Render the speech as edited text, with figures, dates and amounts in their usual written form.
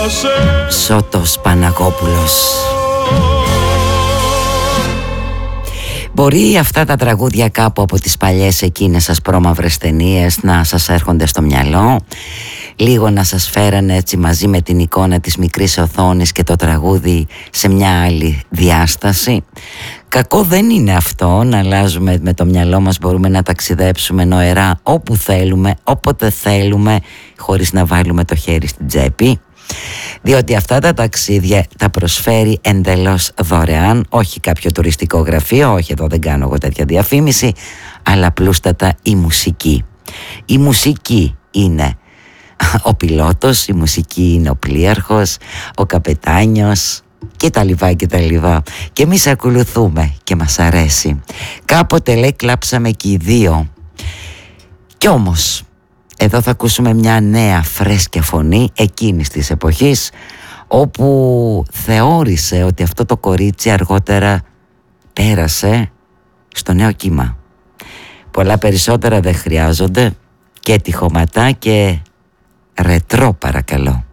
Σώτος Παναγόπουλος. Μπορεί αυτά τα τραγούδια κάπου από τις παλιές εκείνες ασπρόμαυρες ταινίες να σας έρχονται στο μυαλό, λίγο να σας φέρανε έτσι μαζί με την εικόνα της μικρής οθόνης και το τραγούδι σε μια άλλη διάσταση. Κακό δεν είναι αυτό, να αλλάζουμε με το μυαλό μας, μπορούμε να ταξιδέψουμε νοερά όπου θέλουμε, όποτε θέλουμε, χωρίς να βάλουμε το χέρι στην τσέπη. Διότι αυτά τα ταξίδια τα προσφέρει εντελώς δωρεάν, όχι κάποιο τουριστικό γραφείο, όχι, εδώ δεν κάνω εγώ τέτοια διαφήμιση, αλλά απλούστατα η μουσική. Η μουσική είναι ο πιλότος, η μουσική είναι ο πλοίαρχος, ο καπετάνιος και τα λοιπά και τα λοιπά. Και εμείς ακολουθούμε και μας αρέσει. Κάποτε λέει κλάψαμε και οι δύο. Κι όμως εδώ θα ακούσουμε μια νέα φρέσκια φωνή εκείνης της εποχής, όπου θεώρησε ότι αυτό το κορίτσι αργότερα πέρασε στο νέο κύμα. Πολλά περισσότερα δεν χρειάζονται, και τυχοματά και ρετρό παρακαλώ.